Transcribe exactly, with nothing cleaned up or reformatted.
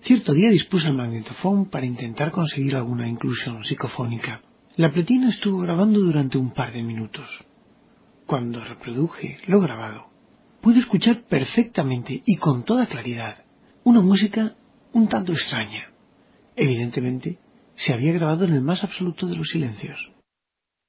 Cierto día dispuse el magnetofón para intentar conseguir alguna inclusión psicofónica. La pletina estuvo grabando durante un par de minutos. Cuando reproduje lo grabado, pude escuchar perfectamente y con toda claridad una música un tanto extraña. Evidentemente, se había grabado en el más absoluto de los silencios.